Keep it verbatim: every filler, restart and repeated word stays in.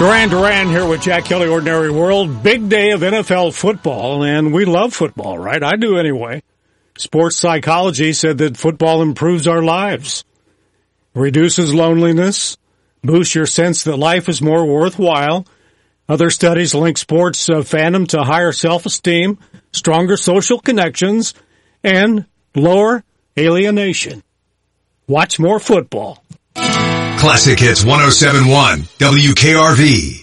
Duran Duran here with Jack Kelly, Ordinary World. Big day of N F L football, and we love football, right? I do anyway. Sports psychology said that football improves our lives, reduces loneliness, boosts your sense that life is more worthwhile. Other studies link sports uh, fandom to higher self-esteem, stronger social connections, and lower alienation. Watch more football. Classic Hits one oh seven point one, W K R V.